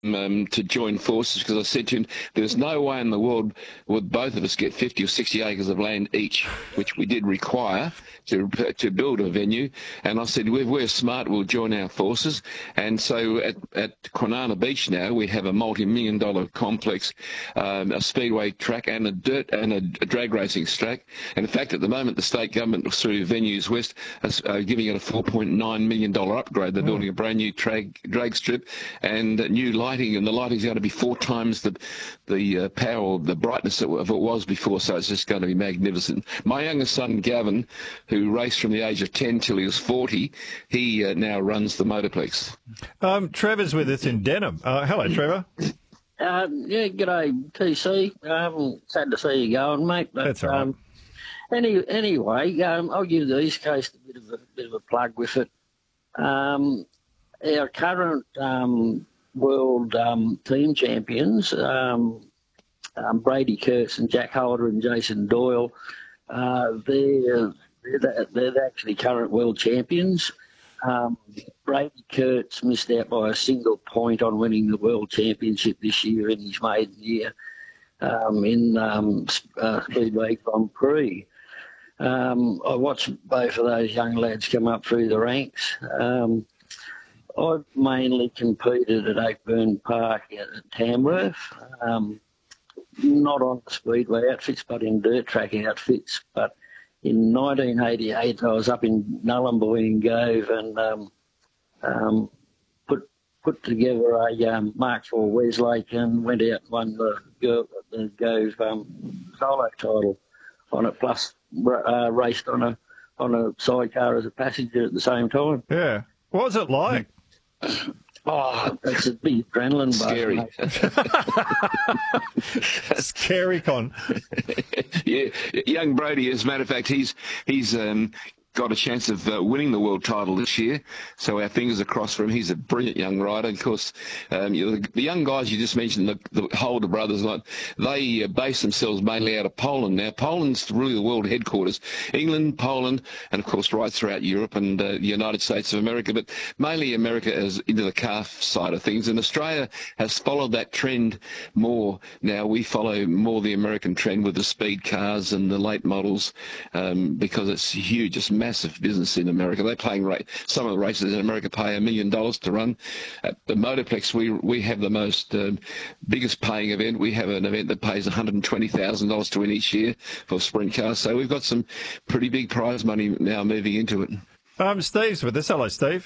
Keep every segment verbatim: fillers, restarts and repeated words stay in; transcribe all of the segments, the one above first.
Um, to join forces, because I said to him, there's no way in the world would both of us get fifty or sixty acres of land each, which we did require to to build a venue. And I said, if we're smart, we'll join our forces. And so at, at Kwinana Beach now, we have a multi-million dollar complex, um, a speedway track and a dirt and a, a drag racing track. And in fact, at the moment, the state government through Venues West is uh, giving it a four point nine million dollar upgrade. They're mm. building a brand new drag, drag strip and a new lighting, and the lighting's going to be four times the the uh, power, the brightness of it was before, so it's just going to be magnificent. My youngest son, Gavin, who raced from the age of ten till he was forty, he uh, now runs the Motorplex. Um, Trevor's with us in Denham. Uh, hello, Trevor. Uh, yeah, g'day, T C. Um, sad to see you going, mate. But, That's all right. Um, any, anyway, um, I'll give the East Coast a bit of a bit of a plug with it. Um, our current um, world um, team champions, um, um, Brady Kurtz and Jack Holder and Jason Doyle, uh, they're, they're they're actually current world champions. Um, Brady Kurtz missed out by a single point on winning the World Championship this year in his maiden year um, in um, uh, Speedway Grand Prix. Um, I watched both of those young lads come up through the ranks. Um, I've mainly competed at Oakburn Park at, at Tamworth, um, not on Speedway outfits, but in dirt track outfits. But in nineteen eighty-eight, I was up in Nullarbor in Gove and um, um, put put together a um, Mark four Westlake and went out and won the, the Gove um, solo title on it, plus uh, raced on a on a sidecar as a passenger at the same time. Yeah. What was it like? Oh, that's a big adrenaline Scary. Scary, Con. Yeah, young Brady, as a matter of fact, he's he's um, got a chance of uh, winning the world title this year. So our fingers are crossed for him. He's a brilliant young rider. Of course, um, you know, the, the young guys you just mentioned, the, the Holder brothers, like, they uh, base themselves mainly out of Poland. Now, Poland's really the world headquarters. England, Poland, and of course right throughout Europe and uh, the United States of America, but mainly America is into the car side of things. And Australia has followed that trend more. Now we follow more the American trend with the speed cars and the late models um, because it's huge. It's massive business in America. They're paying rate. Some of the races in America pay a million dollars to run. At the Motorplex, we we have the most um, biggest paying event. We have an event that pays one hundred twenty thousand dollars to win each year for sprint cars. So we've got some pretty big prize money now moving into it. Um, Steve's with us. Hello, Steve.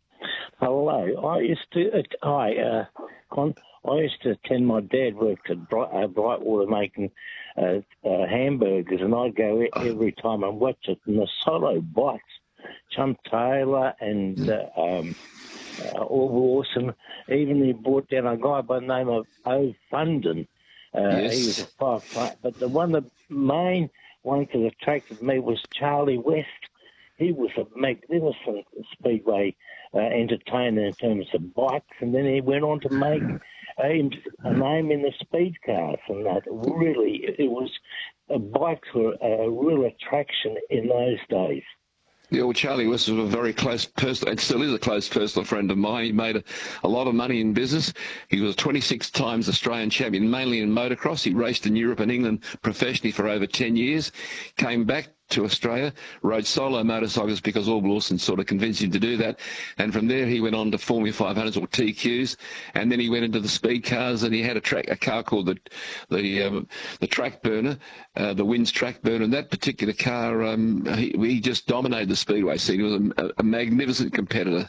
Hello. I used to. Uh, hi, uh, Con. I used to attend. My dad worked at Bright, uh, Brightwater making uh, uh, hamburgers, and I'd go every time and watch it. And the solo bikes, Chum Taylor and uh, um, uh, Orville Awesome, even he brought down a guy by the name of O. Funden. Uh, yes. He was a five player. But the one, the main one that attracted me was Charlie West. He was a magnificent speedway uh, entertainer in terms of bikes, and then he went on to make a, a name in the speed cars, and that really, it was, uh, bikes were a real attraction in those days. The old Charlie West was a very close personal, and still is a close personal friend of mine. He made a, a lot of money in business. He was twenty-six times Australian champion, mainly in motocross. He raced in Europe and England professionally for over ten years, came back to Australia, rode solo motorcycles because Orville Lawson sort of convinced him to do that. And from there, he went on to Formula five hundreds or T Qs, and then he went into the speed cars, and he had a track, a car called the the um, the Track Burner, uh, the Wins Track Burner. And that particular car, um, he, he just dominated the speedway scene. He was a, a magnificent competitor.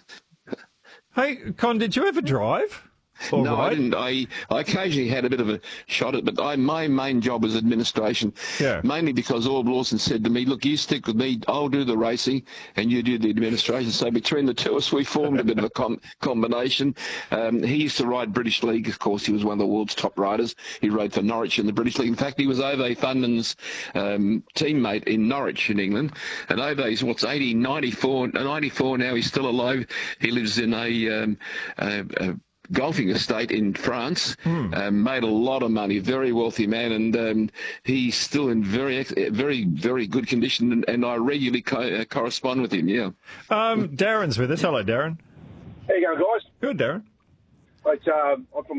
Hey, Con, did you ever drive? All no, right. I didn't. I, I occasionally had a bit of a shot at it, but I, my main job was administration, yeah. mainly because Orville Lawson said to me, look, you stick with me, I'll do the racing, and you do the administration. So between the two of us, we formed a bit of a com- combination. Um, he used to ride British League, of course. He was one of the world's top riders. He rode for Norwich in the British League. In fact, he was Ove Funden's um, teammate in Norwich in England. And Ove's, what's eighty, ninety-four, ninety-four now, he's still alive. He lives in a... Um, a, a golfing estate in France, mm. um, made a lot of money, very wealthy man, and um, he's still in very, very, very good condition, and, and I regularly co- uh, correspond with him, yeah. Um, Darren's with us. Hello, Darren. How you going, guys? Good, Darren. It's, uh, I'm from